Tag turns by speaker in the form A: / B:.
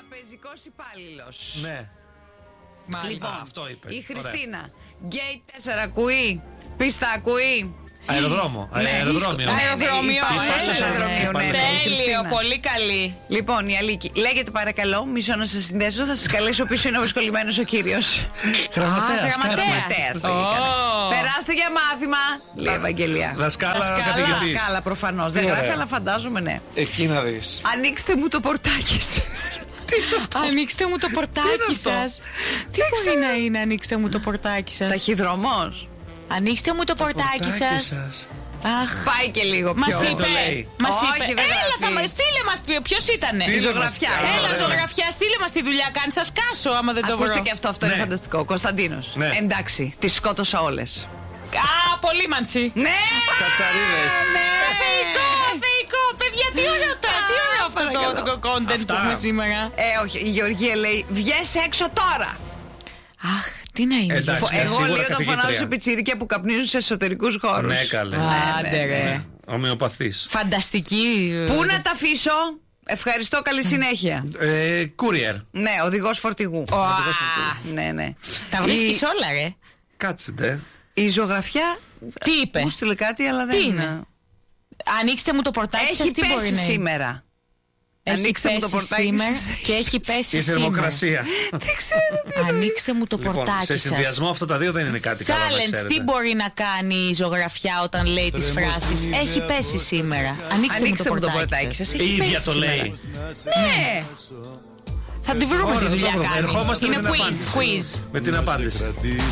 A: Τραπεζικός υπάλληλος.
B: Ναι.
A: Λοιπόν,
B: αυτό είπε.
A: η Χριστίνα. Γκέι 4 ακούει. Πίστα ακούει.
B: Αεροδρόμο. Αεροδρόμιο.
A: Αεροδρόμιο. Τέλειο, πολύ καλή. Λοιπόν, η Αλίκη. Λέγεται παρακαλώ, μισό να σας συνδέσω. Θα σας καλέσω πίσω, είναι προσκολλημένος ο κύριος.
B: Γραμματέας.
A: Περάστε για μάθημα. Λέει η Ευαγγελία.
B: Δασκάλα, καθηγητής.
A: Δασκάλα, προφανώς. Δεν γράφει, αλλά φαντάζομαι ναι.
B: Εκεί να δεις.
A: Ανοίξτε μου το πορτάκι σας.
C: Ανοίξτε μου το πορτάκι σας. Τι μπορεί να είναι, ανοίξτε μου το πορτάκι σας.
A: Ταχυδρομός.
C: Ανοίξτε μου το πορτάκι σας. Αχ.
A: Πάει και λίγο πιο.
C: Μας είπε.
A: Όχι, δεν
C: Έλα,
A: γράφει.
C: στείλε μας ποιος ήτανε.
A: Η ζωγραφιά.
C: Έλα, ζωγραφιά, στείλε μας τη δουλειά. Κάνει, θα σκάσω άμα δεν το βρω.
A: Ακούστε και αυτό είναι φανταστικό. Κωνσταντίνος.
B: Ναι.
A: Εντάξει, τις σκότωσα όλες.
C: Α, απολύμανση.
A: Ναι!
B: Κατσαρίδες.
C: Θεϊκό. Παιδιά, τι ωραίο αυτό το content που έχουμε σήμερα.
A: Όχι, η Γεωργία λέει βγες έξω τώρα.
C: Αχ, τι να είναι.
B: Εντάξει.
A: Εγώ
B: σίγουρα
A: λέω τον
B: καθηγήτρια.
A: φωνάζω σε πιτσίρικα που καπνίζουν σε εσωτερικούς χώρους.
B: Ναι, καλέ.
C: Άντε ρε.
B: Ομοιοπαθής.
C: Φανταστική.
A: Πού να τα αφήσω. Ευχαριστώ, καλή συνέχεια.
B: Courier.
A: Ναι, οδηγός φορτηγού. Ναι.
C: Τα βρίσκεις όλα, ρε.
B: Κάτσετε.
A: Η ζωγραφιά
C: Τι είπε.
A: μου στείλε κάτι, αλλά δεν
C: είναι. Ανοίξτε μου το πορτάκι σας,
A: Έχει
C: τι μπορεί
A: πέσει
C: να είναι.
A: σήμερα.
C: Έχει
A: Ανοίξτε μου το
C: πέσει
A: πορτάκι
C: σήμερα
A: σας.
C: και έχει πέσει
B: Η
C: σήμερα.
B: θερμοκρασία.
A: Δεν ξέρω τι.
C: Ανοίξτε μου το
B: Λοιπόν,
C: πορτάκι
B: σε
C: σας.
B: συνδυασμό αυτά τα δύο δεν είναι κάτι καλό, να
C: Challenge,
B: ξέρετε.
C: τι μπορεί να κάνει η ζωγραφιά όταν λέει τις φράσεις. Έχει πέσει σήμερα. Ανοίξτε μου το πορτάκι σας.
A: Έχει
B: Η ίδια
A: πέσει
B: το
A: σήμερα.
B: λέει.
A: Ναι.
C: Θα τη βρούμε τη δουλειά
B: Ερχόμαστε
C: κάνει.
B: με
C: Είναι
B: την απάντηση.
C: quiz.
B: Με την απάντηση.